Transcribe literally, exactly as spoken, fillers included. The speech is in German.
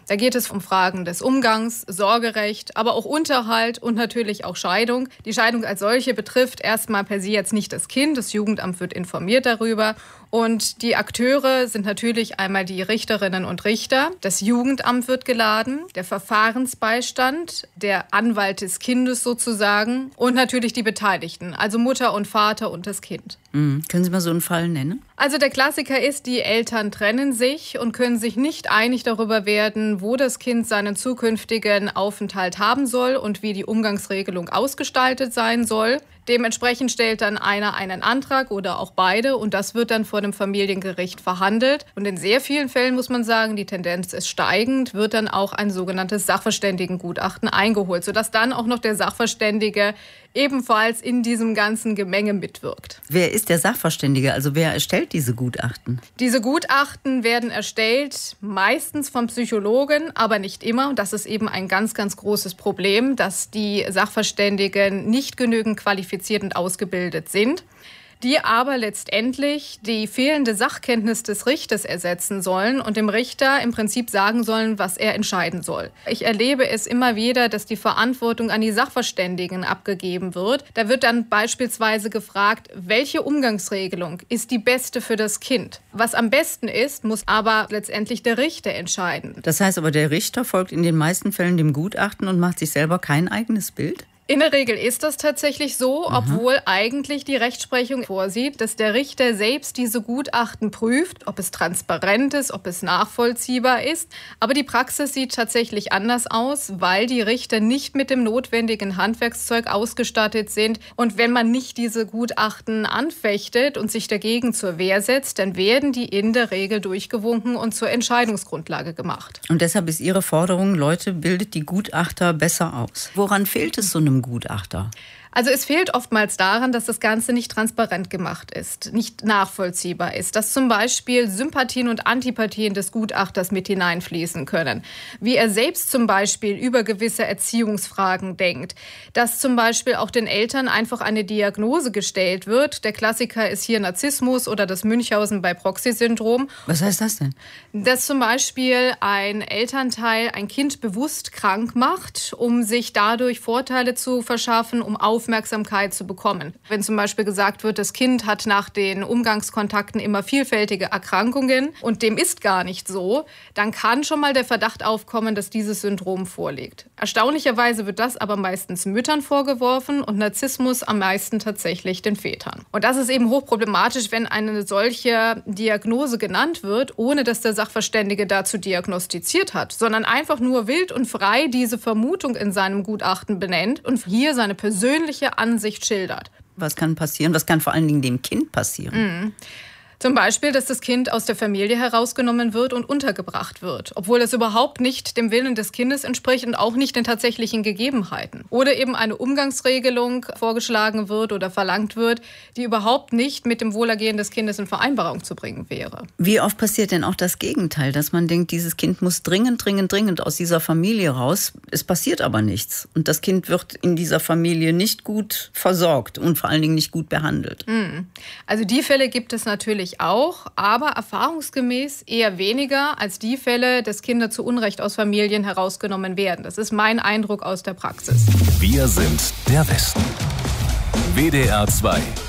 Da geht es um Fragen des Umgangs, Sorgerecht, aber auch Unterhalt und natürlich auch Scheidung. Die Scheidung als solche betrifft erstmal per se jetzt nicht das Kind. Das Jugendamt wird informiert darüber. Und die Akteure sind natürlich einmal die Richterinnen und Richter. Das Jugendamt wird geladen, der Verfahrensbeistand, der Anwalt des Kindes sozusagen und natürlich die Beteiligten, also Mutter und Vater und das Kind. Mhm. Können Sie mal so einen Fall nennen? Also der Klassiker ist, die Eltern trennen sich und können sich nicht einig darüber werden, wo das Kind seinen zukünftigen Aufenthalt haben soll und wie die Umgangsregelung ausgestaltet sein soll. Dementsprechend stellt dann einer einen Antrag oder auch beide und das wird dann vor dem Familiengericht verhandelt. Und in sehr vielen Fällen muss man sagen, die Tendenz ist steigend, wird dann auch ein sogenanntes Sachverständigengutachten eingeholt, sodass dann auch noch der Sachverständige ebenfalls in diesem ganzen Gemenge mitwirkt. Wer ist der Sachverständige? Also wer erstellt diese Gutachten? Diese Gutachten werden erstellt meistens vom Psychologen, aber nicht immer. Und das ist eben ein ganz, ganz großes Problem, dass die Sachverständigen nicht genügend qualifiziert und ausgebildet sind, die aber letztendlich die fehlende Sachkenntnis des Richters ersetzen sollen und dem Richter im Prinzip sagen sollen, was er entscheiden soll. Ich erlebe es immer wieder, dass die Verantwortung an die Sachverständigen abgegeben wird. Da wird dann beispielsweise gefragt, welche Umgangsregelung ist die beste für das Kind? Was am besten ist, muss aber letztendlich der Richter entscheiden. Das heißt aber, der Richter folgt in den meisten Fällen dem Gutachten und macht sich selber kein eigenes Bild? In der Regel ist das tatsächlich so, obwohl Aha. eigentlich die Rechtsprechung vorsieht, dass der Richter selbst diese Gutachten prüft, ob es transparent ist, ob es nachvollziehbar ist. Aber die Praxis sieht tatsächlich anders aus, weil die Richter nicht mit dem notwendigen Handwerkszeug ausgestattet sind. Und wenn man nicht diese Gutachten anfechtet und sich dagegen zur Wehr setzt, dann werden die in der Regel durchgewunken und zur Entscheidungsgrundlage gemacht. Und deshalb ist Ihre Forderung, Leute, bildet die Gutachter besser aus. Woran fehlt es so einem Gutachter? Also es fehlt oftmals daran, dass das Ganze nicht transparent gemacht ist, nicht nachvollziehbar ist, dass zum Beispiel Sympathien und Antipathien des Gutachters mit hineinfließen können, wie er selbst zum Beispiel über gewisse Erziehungsfragen denkt, dass zum Beispiel auch den Eltern einfach eine Diagnose gestellt wird. Der Klassiker ist hier Narzissmus oder das Münchhausen bei Proxy-Syndrom. Was heißt das denn? Dass zum Beispiel ein Elternteil ein Kind bewusst krank macht, um sich dadurch Vorteile zu verschaffen, um Aufmerksamkeit zu bekommen. Wenn zum Beispiel gesagt wird, das Kind hat nach den Umgangskontakten immer vielfältige Erkrankungen und dem ist gar nicht so, dann kann schon mal der Verdacht aufkommen, dass dieses Syndrom vorliegt. Erstaunlicherweise wird das aber meistens Müttern vorgeworfen und Narzissmus am meisten tatsächlich den Vätern. Und das ist eben hochproblematisch, wenn eine solche Diagnose genannt wird, ohne dass der Sachverständige dazu diagnostiziert hat, sondern einfach nur wild und frei diese Vermutung in seinem Gutachten benennt und hier seine persönliche Ansicht schildert. Was kann passieren? Was kann vor allen Dingen dem Kind passieren? Mhm. Zum Beispiel, dass das Kind aus der Familie herausgenommen wird und untergebracht wird, obwohl es überhaupt nicht dem Willen des Kindes entspricht und auch nicht den tatsächlichen Gegebenheiten. Oder eben eine Umgangsregelung vorgeschlagen wird oder verlangt wird, die überhaupt nicht mit dem Wohlergehen des Kindes in Vereinbarung zu bringen wäre. Wie oft passiert denn auch das Gegenteil, dass man denkt, dieses Kind muss dringend, dringend, dringend aus dieser Familie raus, es passiert aber nichts und das Kind wird in dieser Familie nicht gut versorgt und vor allen Dingen nicht gut behandelt? Also die Fälle gibt es natürlich auch, aber erfahrungsgemäß eher weniger als die Fälle, dass Kinder zu Unrecht aus Familien herausgenommen werden. Das ist mein Eindruck aus der Praxis. Wir sind der Westen. W D R zwei